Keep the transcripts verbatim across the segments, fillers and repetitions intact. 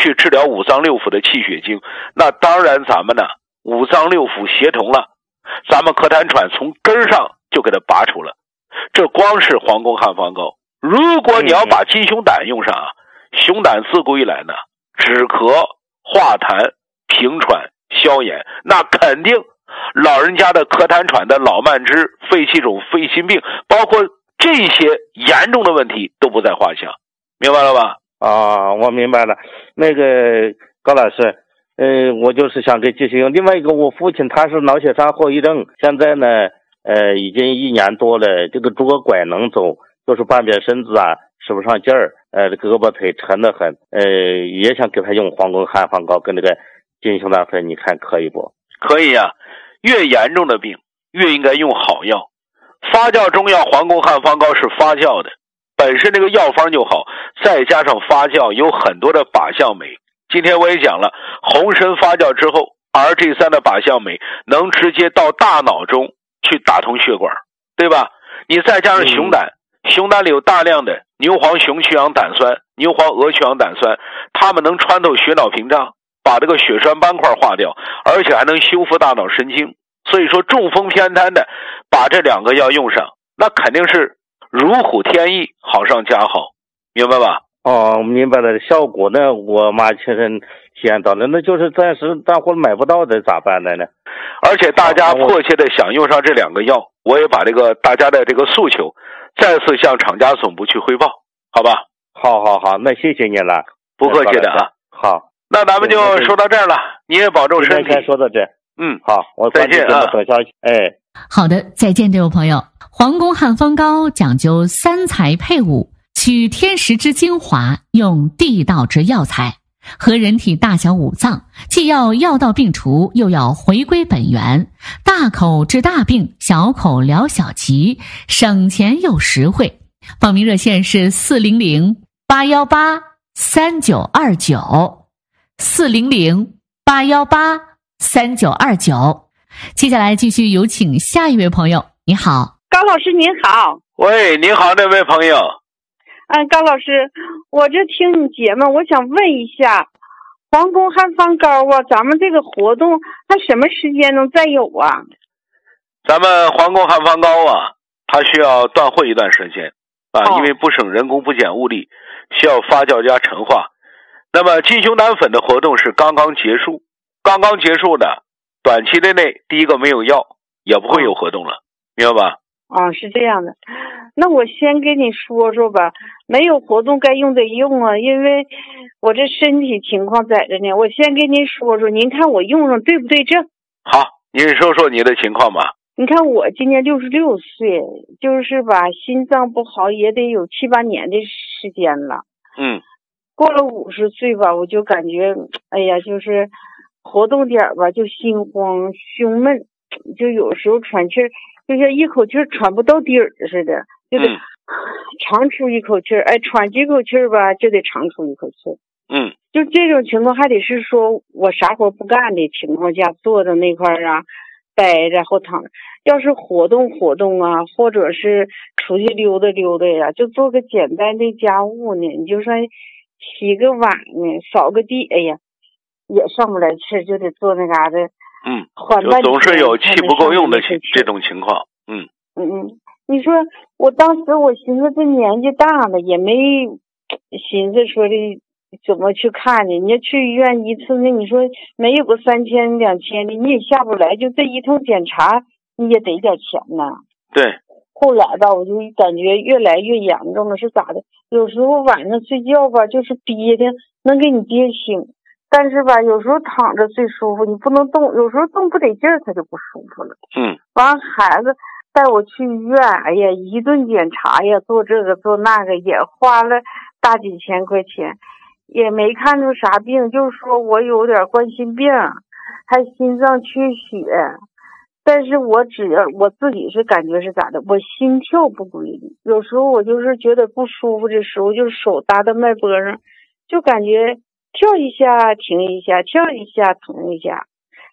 去治疗五脏六腑的气血经，那当然咱们呢五脏六腑协同了，咱们咳痰喘从根上就给它拔除了。这光是黄宫汉方膏，如果你要把金熊胆用上啊，熊胆自古以来呢止咳化痰平喘消炎，那肯定老人家的咳痰喘的老慢支、肺气肿、肺心病，包括这些严重的问题都不在话下，明白了吧？ 啊，我明白了。那个高老师，呃，我就是想给继续用。另外一个，我父亲他是脑血栓后遗症，现在呢，呃，已经一年多了，这个拄拐能走，就是半边身子啊使不上劲儿，呃，胳膊腿沉得很，呃，也想给他用黄宫汉方膏跟这个金熊胆粉，你看可以不？ 可以呀、啊，越严重的病越应该用好药。发酵中药黄宫汉方膏是发酵的，本身这个药方就好，再加上发酵有很多的靶向酶。今天我也讲了，红参发酵之后 R G 三 的靶向酶能直接到大脑中去打通血管，对吧？你再加上熊胆，嗯、熊胆里有大量的牛黄雄曲氧胆酸、牛黄鹅曲氧胆酸，它们能穿透血脑屏障，把这个血栓斑块化掉，而且还能修复大脑神经。所以说中风偏瘫的把这两个药用上，那肯定是如虎添翼，好上加好，明白吧？ 哦，明白了。效果呢，我妈亲身体验到了，那就是暂时大伙买不到的，咋办的呢？ 而且大家迫切的想用上这两个药，我也把这个大家的这个诉求再次向厂家总部去汇报，好吧？ 好好好，那谢谢您了， 不客气的啊。 好， 那咱们就说到这儿了，你也保重身体。 先说到这。 嗯， 好，我再见啊。 等消息。哎， 好的，再见，这位朋友。黄宫汉方膏讲究三才配伍，取天时之精华，用地道之药材，和人体大小五脏，既要药到病除，又要回归本源，大口治大病，小口疗小疾，省钱又实惠。报名热线是四零零八幺八三九二九，四零零八幺八三九二九。接下来继续有请下一位朋友。你好， 高老师您好。 喂，您好，这位朋友。 嗯，高老师，我这听你节目，我想问一下，黄宫汉方膏啊，咱们这个活动它什么时间能再有啊？ 咱们黄宫汉方膏啊，它需要断货一段时间啊、哦，因为不省人工不减物力，需要发酵加陈化。那么金熊胆粉的活动是刚刚结束，刚刚结束的，短期之内第一个没有药，也不会有活动了，哦、明白吧？ 啊，是这样的。那我先跟你说说吧，没有活动该用得用啊，因为我这身体情况在这呢。我先跟您说说，您看我用上对不对症？ 好，您说说你的情况吧。 你看我今年六十六岁，就是吧，心脏不好也得有七八年的时间了。 嗯。 过了五十岁吧，我就感觉，哎呀，就是活动点吧，就心慌、胸闷，就有时候喘气儿。就像一口气喘不到底儿似的，就得长出一口气儿，哎，喘几口气儿吧，就得长出一口气儿。 嗯， 就这种情况，还得是说我啥活不干的情况下，坐在那块儿啊，待着或躺着。要是活动活动啊，或者是出去溜达溜达呀，就做个简单的家务呢，你就算洗个碗呢，扫个地，哎呀，也上不来气，就得坐那嘎达。 嗯，就总是有气不够用的这种情况。嗯嗯嗯，你说我当时我寻思这年纪大了，也没寻思说的怎么去看呢？你要去医院一次，那你说没有个三千两千的，你也下不来。就这一通检查，你也得点钱呐。 对。 后来吧，我就感觉越来越严重了，是咋的？有时候晚上睡觉吧，就是憋的能给你憋醒。但是吧，有时候躺着最舒服，你不能动，有时候动不得劲儿，它就不舒服了。 嗯。 完，孩子带我去医院，哎呀，一顿检查呀，做这个做那个，也花了大几千块钱，也没看出啥病，就是说我有点冠心病，还心脏缺血。但是我只要我自己是感觉是咋的，我心跳不规律，有时候我就是觉得不舒服的时候，就是手搭到脉搏上，就感觉跳一下停一下，跳一下停一下。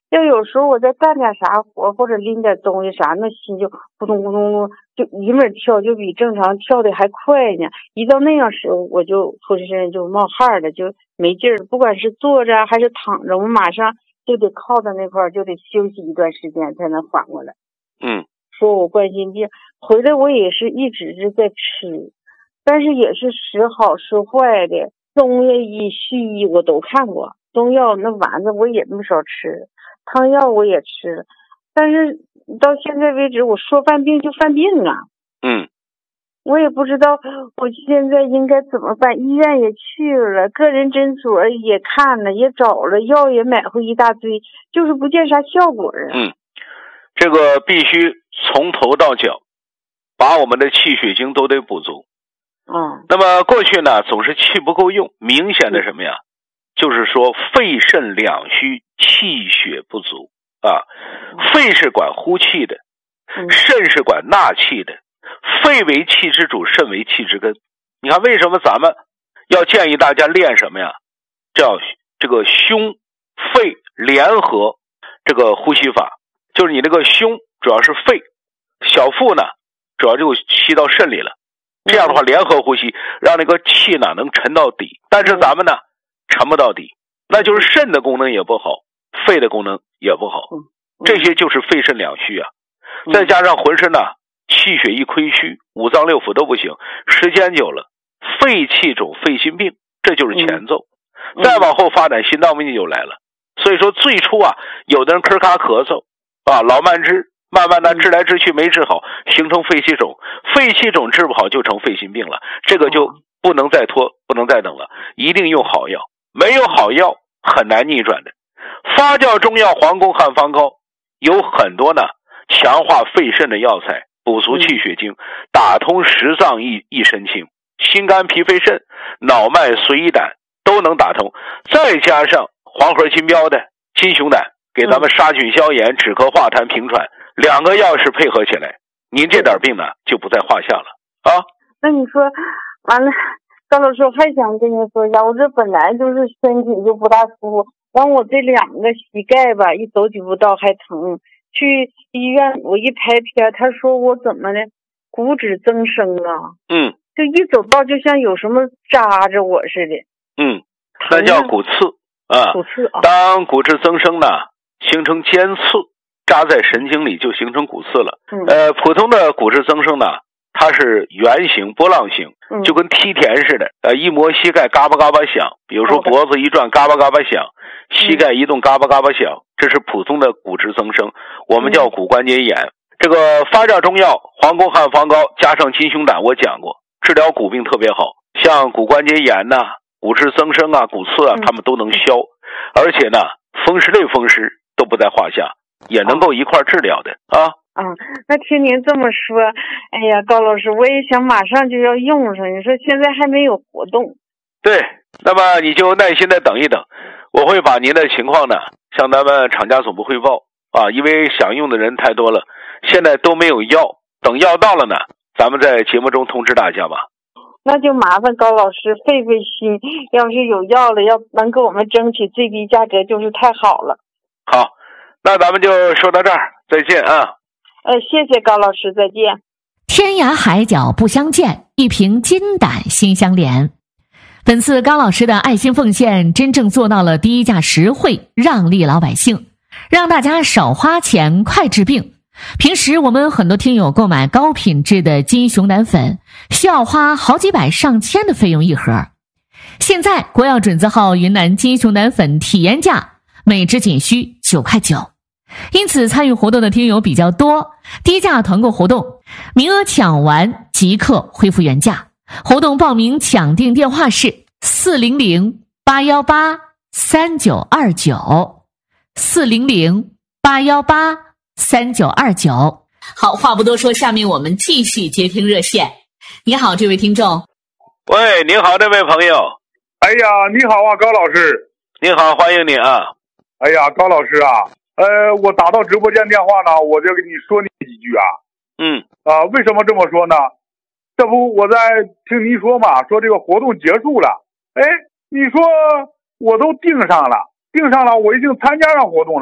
要有时候我再干点啥活或者拎点东西啥，那心就扑通扑通就一门跳，就比正常跳的还快呢。一到那样时候，我就浑身就冒汗了，就没劲儿。不管是坐着还是躺着，我马上就得靠在那块儿，就得休息一段时间才能缓过来。 嗯， 说我冠心病回来，我也是一直是在吃，但是也是时好时坏的，中医西医我都看过，中药那丸子我也没少吃，汤药我也吃，但是到现在为止，我说犯病就犯病啊。 嗯， 我也不知道我现在应该怎么办，医院也去了，个人诊所也看了，也找了，药也买回一大堆，就是不见啥效果啊。 嗯，这个必须从头到脚把我们的气血经都得补足。 嗯， 那么过去呢总是气不够用，明显的什么呀？就是说肺肾两虚，气血不足啊。肺是管呼气的，肾是管纳气的。肺为气之主，肾为气之根。你看为什么咱们要建议大家练什么呀？叫这个胸肺联合这个呼吸法，就是你那个胸主要是肺，小腹呢主要就吸到肾里了。这样的话联合呼吸，让那个气呢能沉到底。但是咱们呢沉不到底，那就是肾的功能也不好，肺的功能也不好，这些就是肺肾两虚啊。再加上浑身呢气血一亏虚，五脏六腑都不行，时间久了肺气肿肺心病，这就是前奏。再往后发展心脏病就来了。所以说最初啊有的人咳咔咳嗽啊，老慢支，慢慢的治来治去没治好，形成肺气肿，肺气肿治不好就成肺心病了。这个就不能再拖，不能再等了，一定用好药，没有好药很难逆转的。发酵中药黄宫汉方膏有很多呢强化肺肾的药材，补足气血经，打通十脏一一身轻，心肝脾肺肾脑脉髓胰胆都能打通。再加上黄河金标的金熊胆，给咱们杀菌消炎、止咳化痰平喘，两个药是配合起来，您这点病呢就不在话下了啊。 那你说完了，高老师我还想跟你说一下，我这本来就是身体就不大舒服，完我这两个膝盖吧一走几步道还疼，去医院我一拍片，他说我怎么的骨质增生啊， 嗯， 就一走道就像有什么扎着我似的。 嗯，那叫骨刺啊。 骨刺啊。 当骨质增生呢形成尖刺，扎在神经里就形成骨刺了。 嗯、 呃，普通的骨质增生呢它是圆形波浪形，就跟梯田似的，呃，一磨膝盖嘎巴嘎巴响，比如说脖子一转嘎巴嘎巴响，膝盖一动嘎巴嘎巴响，这是普通的骨质增生，我们叫骨关节炎。这个发酵中药黄宫汉方膏加上金熊胆，我讲过，治疗骨病特别好，像骨关节炎呐、啊、骨质增生啊、骨刺啊，他们都能消，而且呢，风湿类风湿都不在话下，也能够一块治疗的啊。 啊，那听您这么说，哎呀，高老师，我也想马上就要用上。你说现在还没有活动， 对，那么你就耐心的等一等，我会把您的情况呢向咱们厂家总部汇报啊，因为想用的人太多了，现在都没有药，等药到了呢，咱们在节目中通知大家吧。 那就麻烦高老师费费心，要是有药了，要能给我们争取最低价格，就是太好了。 好，那咱们就说到这儿，再见啊。 呃，谢谢高老师，再见。 天涯海角不相见，一瓶金胆心相连。本次高老师的爱心奉献真正做到了低价实惠，让利老百姓，让大家少花钱快治病。平时我们很多听友购买高品质的金熊胆粉需要花好几百上千的费用一盒，现在国药准字号云南金熊胆粉体验价每支仅需九块九，因此参与活动的听友比较多，低价团购活动名额抢完即刻恢复原价。活动报名抢订电话是四零零八一八三九二九 四零零八一八三九二九。好，话不多说，下面我们继续接听热线。你好，这位听众。 喂，你好，这位朋友。 哎呀，你好啊，高老师。 你好，欢迎你啊。 哎呀，高老师啊，呃，我打到直播间电话呢，我就跟你说你几句啊。 嗯。 啊，为什么这么说呢？这不我在听您说嘛，说这个活动结束了。哎，你说我都订上了，订上了，我已经参加上活动了。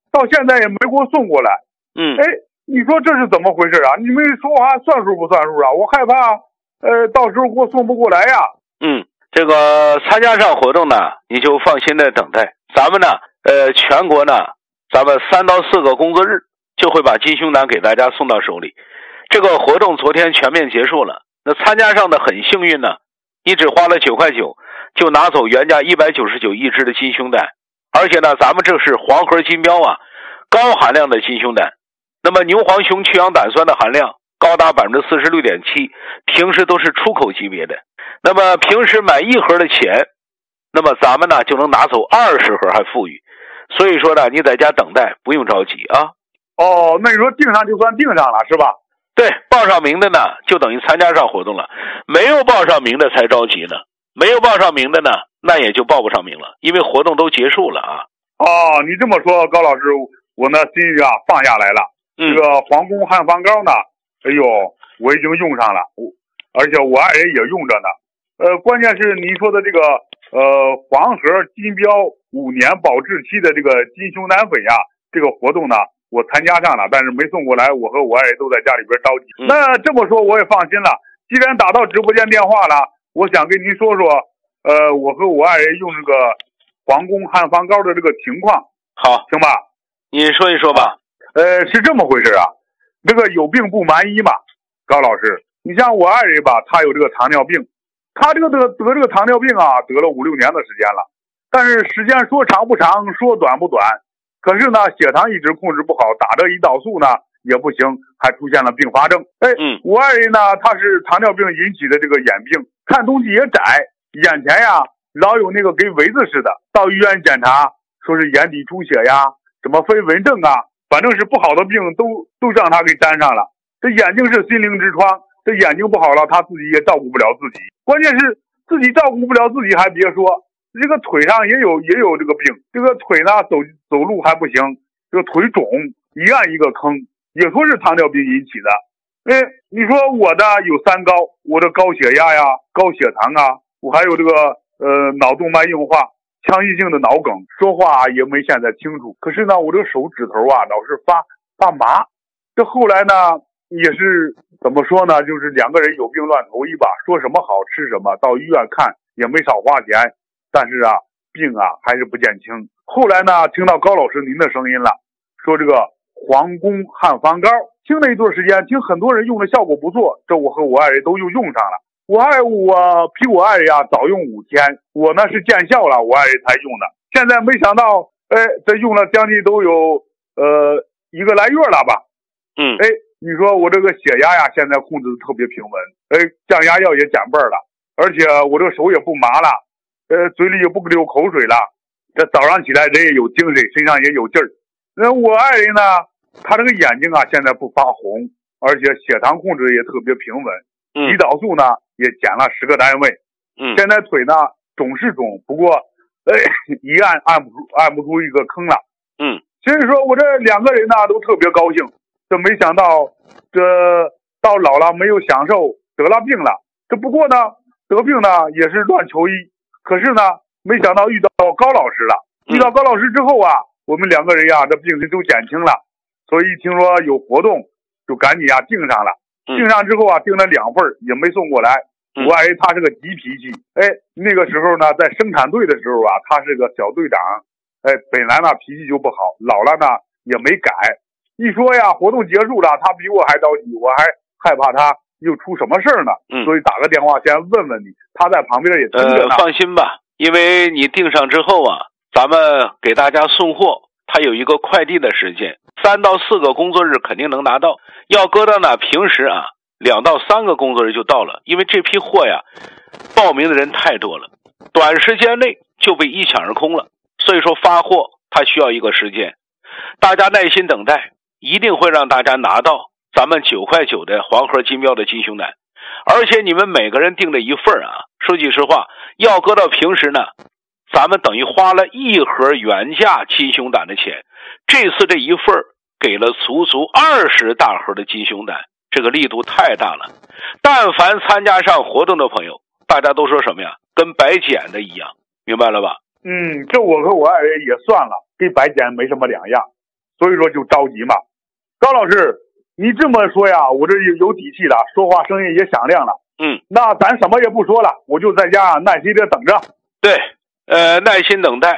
到现在也没给我送过来。 嗯， 哎，你说这是怎么回事啊？你们说话算数不算数啊？我害怕，呃，到时候给我送不过来呀。 嗯，这个参加上活动呢，你就放心的等待。咱们呢，呃，全国呢，咱们三到四个工作日就会把金胸胆给大家送到手里。这个活动昨天全面结束了，那参加上的很幸运呢，你只花了九块九就拿走原价一百九十九一支的金胸胆，而且呢，咱们这是黄河金标啊，高含量的金胸胆。那么牛黄熊去氧胆酸的含量高达 百分之四十六点七， 平时都是出口级别的。那么平时买一盒的钱，那么咱们呢就能拿走二十盒还富裕。所以说呢，你在家等待，不用着急啊。 哦，那你说订上就算订上了是吧？ 对，报上名的呢就等于参加上活动了，没有报上名的才着急呢。没有报上名的呢，那也就报不上名了，因为活动都结束了啊。 哦，你这么说，高老师，我呢心里啊放下来了。 嗯、 这个皇宫汉方膏呢，哎呦，我已经用上了，而且我爱人也用着呢。呃，关键是您说的这个呃黄河金标五年保质期的这个金胸胆粉呀，这个活动呢，我参加上了，但是没送过来，我和我爱人都在家里边着急。 嗯、 那这么说我也放心了，既然打到直播间电话了，我想跟您说说，呃，我和我爱人用这个皇宫汉方膏的这个情况。 好， 行吧？ 你说一说吧。 呃，是这么回事啊，这个有病不瞒医嘛，高老师，你像我爱人吧，他有这个糖尿病，他这个得得这个糖尿病啊，得了五六年的时间了，但是时间说长不长，说短不短，可是呢，血糖一直控制不好，打这胰岛素呢也不行，还出现了并发症。哎， 嗯， 我爱人呢，他是糖尿病引起的这个眼病，看东西也窄，眼前呀老有那个跟围子似的，到医院检查说是眼底出血呀，什么飞蚊症啊。反正是不好的病都都让他给沾上了，这眼睛是心灵之窗，这眼睛不好了，他自己也照顾不了自己，关键是自己照顾不了自己，还别说这个腿上也有也有这个病，这个腿呢走走路还不行，这个腿肿，一按一个坑，也说是糖尿病引起的。哎，你说我的有三高，我的高血压呀，高血糖啊，我还有这个呃脑动脉硬化。腔隙性的脑梗，说话也没现在清楚。可是呢，我这个手指头啊，老是发发麻。这后来呢，也是怎么说呢？就是两个人有病乱投医吧，说什么好吃什么，到医院看也没少花钱，但是啊，病啊还是不见轻。后来呢，听到高老师您的声音了，说这个皇宫汉方膏，听了一段时间，听很多人用的效果不错，这我和我爱人都又用上了。我爱我比我爱人呀早用五天，我呢是见效了，我爱人才用的。现在没想到，哎，这用了将近都有呃一个来月了吧？ 嗯， 哎，你说我这个血压呀，现在控制的特别平稳，哎，降压药也减半了，而且我这个手也不麻了，呃，嘴里也不流口水了。这早上起来人也有精神，身上也有劲儿。那我爱人呢，他这个眼睛啊现在不发红，而且血糖控制也特别平稳，胰岛素呢。也减了十个单位， 嗯， 现在腿呢肿是肿，不过，呃，一按按不出按不出一个坑了， 嗯， 所以说我这两个人呢都特别高兴，这没想到这到老了没有享受，得了病了，这不过呢得病呢也是乱求医，可是呢没想到遇到高老师了，遇到高老师之后啊，我们两个人呀这病情都减轻了，所以听说有活动就赶紧呀订上了。订上之后啊，订了两份也没送过来。我爱人他是个急脾气，哎，那个时候呢，在生产队的时候啊，他是个小队长，哎，本来呢脾气就不好，老了呢也没改。一说呀，活动结束了，他比我还着急，我还害怕他又出什么事儿呢， 嗯， 所以打个电话先问问你，他在旁边也听着呢。 呃，放心吧，因为你订上之后啊，咱们给大家送货，它有一个快递的时间，三到四个工作日肯定能拿到。要搁到呢，平时啊，两到三个工作日就到了，因为这批货呀，报名的人太多了，短时间内就被一抢而空了，所以说发货它需要一个时间，大家耐心等待，一定会让大家拿到咱们九块九的黄河金标的金胸胆，而且你们每个人订了一份啊，说句实话，要搁到平时呢，咱们等于花了一盒原价金胸胆的钱，这次这一份给了足足二十大盒的金胸胆，这个力度太大了。但凡参加上活动的朋友，大家都说什么呀？跟白捡的一样，明白了吧？ 嗯，这我和我爱人也算了，跟白捡没什么两样。 所以说就着急嘛。高老师，你这么说呀，我这有有底气了，说话声音也响亮了。 嗯， 那咱什么也不说了，我就在家耐心的等着。 对，呃，耐心等待。